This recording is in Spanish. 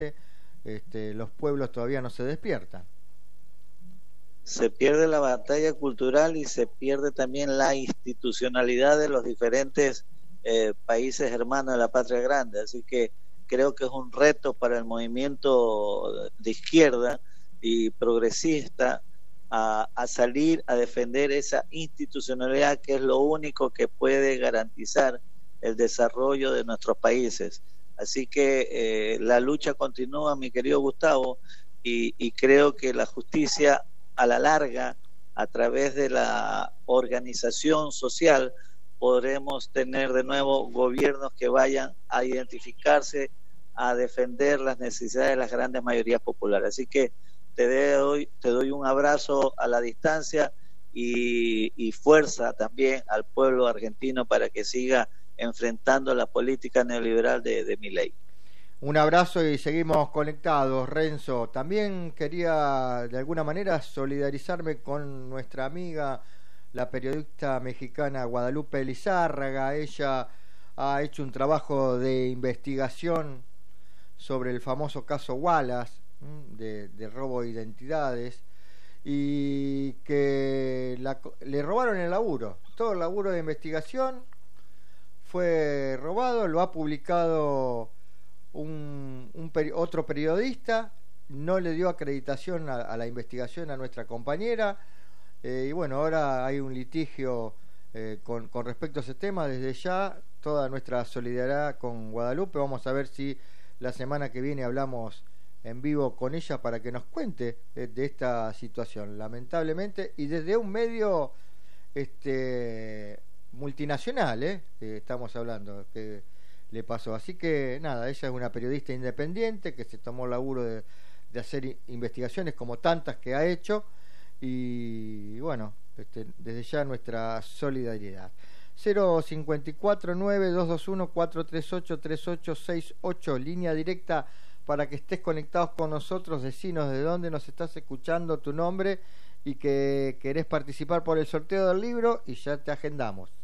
los pueblos todavía no se despiertan. Se pierde la batalla cultural y se pierde también la institucionalidad de los diferentes países hermanos de la patria grande. Así que creo que es un reto para el movimiento de izquierda y progresista a salir a defender esa institucionalidad que es lo único que puede garantizar el desarrollo de nuestros países. Así que la lucha continúa, mi querido Gustavo, y creo que la justicia a la larga, a través de la organización social, podremos tener de nuevo gobiernos que vayan a identificarse, a defender las necesidades de las grandes mayorías populares. Así que te doy un abrazo a la distancia y fuerza también al pueblo argentino para que siga enfrentando la política neoliberal de Milei. Un abrazo y seguimos conectados, Renzo. También quería de alguna manera solidarizarme con nuestra amiga, la periodista mexicana Guadalupe Lizárraga. Ella ha hecho un trabajo de investigación sobre el famoso caso Wallace, de robo de identidades, y que le robaron el laburo. Todo el laburo de investigación fue robado, lo ha publicado otro periodista, no le dio acreditación a la investigación a nuestra compañera, y bueno, ahora hay un litigio con respecto a ese tema. Desde ya toda nuestra solidaridad con Guadalupe. Vamos a ver si la semana que viene hablamos en vivo con ella para que nos cuente de esta situación, lamentablemente, y desde un medio multinacional, estamos hablando, que le pasó. Así que nada, ella es una periodista independiente que se tomó el laburo de hacer investigaciones como tantas que ha hecho, y bueno, desde ya nuestra solidaridad. 054-9221-438-3868, línea directa para que estés conectados con nosotros. Decinos de dónde nos estás escuchando, tu nombre y que querés participar por el sorteo del libro, y ya te agendamos.